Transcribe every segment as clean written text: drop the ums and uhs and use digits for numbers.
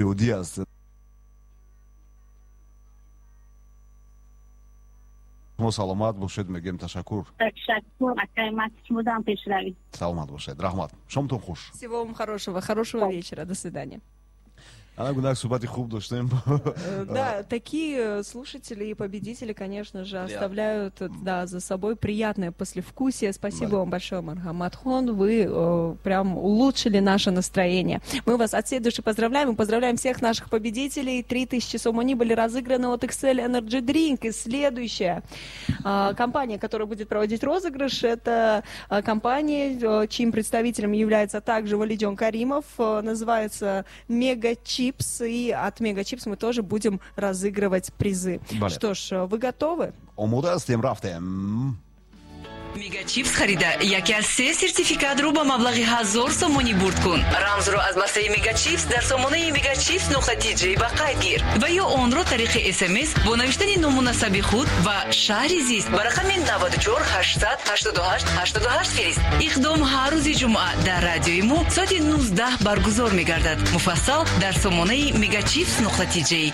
یودی است. ما سلامت باشید میگیم تشکر. تشکر акаймат шмудан пешравид. Саламат бошед. Рахмат. Шомтон хуш. Всего вам хорошего вечера. До свидания. Она гунак субати хуб доштем. Да, такие слушатели и победители, конечно же, оставляют за собой приятное послевкусие. Спасибо вам большое, Мархаматхон. Вы прям улучшили наше настроение. Мы вас от всей души поздравляем. И поздравляем всех наших победителей. 3000 сомони были разыграны от Excel Energy Drink. И следующая компания, которая будет проводить розыгрыш, это компания, чьим представителем является также Валидион Каримов. Называется Mega Chips. И от Mega Chips мы тоже будем разыгрывать призы. Что ж, вы готовы? Мегачипс харида яке аз 3 сертификатро ба маблағи 1000 сомонӣ бурд кун. Рамзро аз бастаи Мегачипс дар сомонаи megachips.dj ба қайд гир ва ё онро тариқи SMS бо навиштани номунасаби худ ва шаҳри зист ба рақами 94 800 88 88 фирист. Иқдом ҳар рӯзи ҷумъа дар радиои мо соати 19 баргузор мегардад. Муфассал дар сомонаи megachips.dj.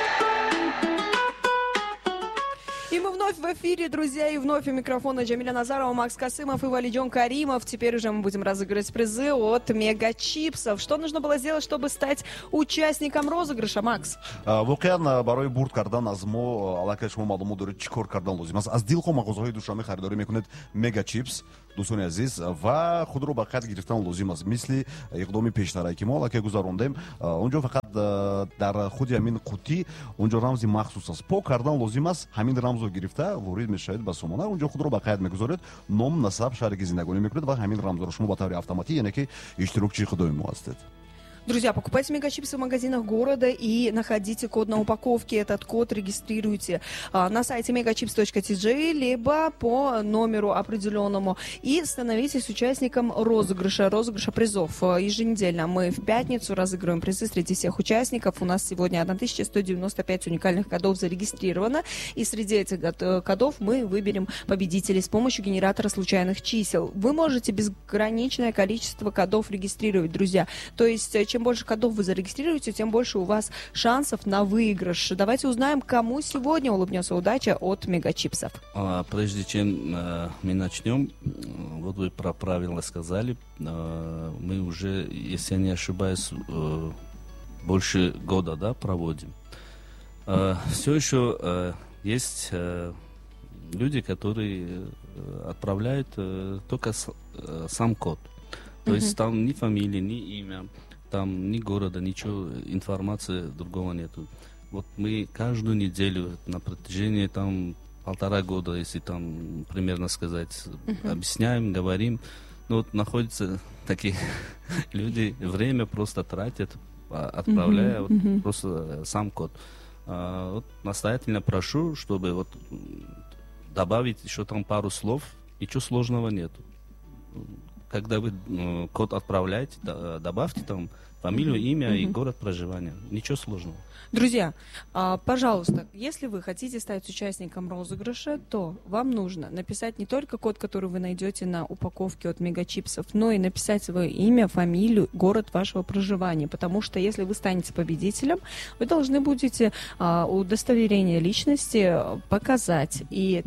И мы вновь в эфире, друзья, и вновь у микрофона Джамиля Назарова, Макс Касымов и Валидион Каримов. Теперь уже мы будем разыгрывать призы от Мегачипсов. Что нужно было сделать, чтобы стать участником розыгрыша, Макс? воқеан барои бурд кардан аз мо аллакай шумо маълумот доред чӣ кор кардан лозим аст. Аз дилхо мағозаҳои душами харидорӣ мекунед Мегачипс, дӯстони азиз, ва худро ба қайд гирифтан лозим аст. Мисли иқдоми пештарае ки мо аллакай гузарондем, онҷо фақат дар худи ҳамин қутӣ онҷо рамзи махсус аст. Пок кардан лозим аст. Ҳамин рамзро гирифта ворид мешавед ба сомона, онҷо худро ба қайд мегузоред, ном, насаб, шаҳре ки зиндагонӣ мекунед ва ҳамин рамзро шумо ба таври автоматӣ, яъне ки иштирокчии худои мо ҳастед. Друзья, покупайте мегачипсы в магазинах города и находите код на упаковке. Этот код регистрируйте на сайте megachips.tj, либо по номеру определенному. И становитесь участником розыгрыша призов. Еженедельно мы в пятницу разыгрываем призы среди всех участников. У нас сегодня 1195 уникальных кодов зарегистрировано. И среди этих кодов мы выберем победителей с помощью генератора случайных чисел. Вы можете безграничное количество кодов регистрировать, друзья. То есть, чем больше кодов вы зарегистрируете, тем больше у вас шансов на выигрыш. Давайте узнаем, кому сегодня улыбнется удача от Мегачипсов. Прежде чем мы начнем, вот вы про правила сказали, мы уже, если я не ошибаюсь, больше года, проводим. Все еще есть люди, которые отправляют только сам код. То есть там ни фамилии, ни имя, там ни города, ничего, информации другого нету. Вот мы каждую неделю на протяжении там 1,5 года, если там примерно сказать, объясняем, говорим. Но вот находятся такие люди, время просто тратят, отправляя просто сам код. Вот настоятельно прошу, чтобы вот добавить еще там пару слов, ничего сложного нету. Когда вы код отправляете, добавьте там фамилию, имя и город проживания. Ничего сложного. Друзья, пожалуйста, если вы хотите стать участником розыгрыша, то вам нужно написать не только код, который вы найдете на упаковке от Мегачипсов, но и написать свое имя, фамилию, город вашего проживания. Потому что если вы станете победителем, вы должны будете удостоверение личности показать. И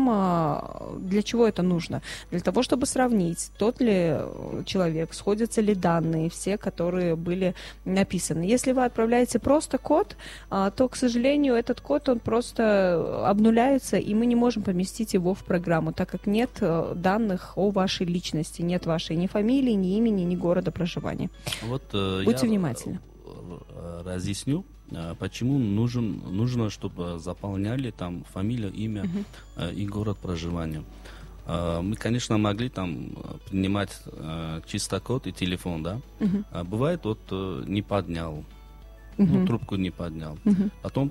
там для чего это нужно? Для того, чтобы сравнить, тот ли человек, сходятся ли данные, все, которые были написаны. Если вы отправляете просто код, то, к сожалению, этот код, он просто обнуляется, и мы не можем поместить его в программу, так как нет данных о вашей личности, нет вашей ни фамилии, ни имени, ни города проживания. Вот, будьте внимательны. Разъясню, почему нужно, чтобы заполняли там фамилию, имя и город проживания. Мы, конечно, могли там принимать чисто код и телефон, да. Бывает, вот не поднял. Трубку не поднял. Потом,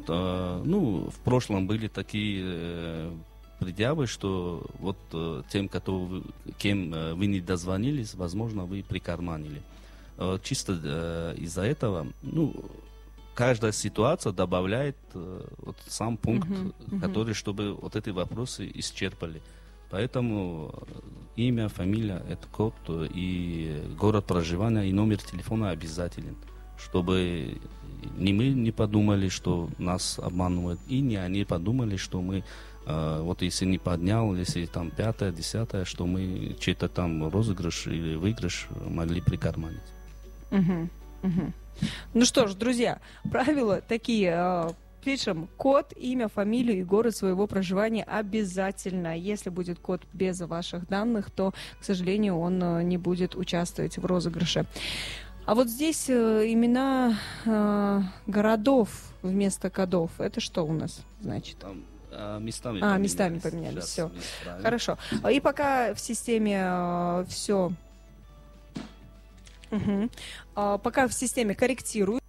в прошлом были такие предъявы, что вот тем, кем вы не дозвонились, возможно, вы прикарманили. Чисто из-за этого, каждая ситуация добавляет вот сам пункт, который, чтобы вот эти вопросы исчерпали. Поэтому имя, фамилия, это код и город проживания и номер телефона обязателен. чтобы ни мы не подумали, что нас обманывают, и не они подумали, что мы, вот если не поднял, если там 5-е, 10-е, что мы чей-то там розыгрыш или выигрыш могли прикарманить. Ну что ж, друзья, правила такие. Пишем код, имя, фамилию и город своего проживания обязательно. Если будет код без ваших данных, то, к сожалению, он не будет участвовать в розыгрыше. А вот здесь имена городов вместо кодов. Это что у нас значит? Там, местами поменялись. Все. Правильно. Хорошо. И пока в системе все... Пока в системе корректируют.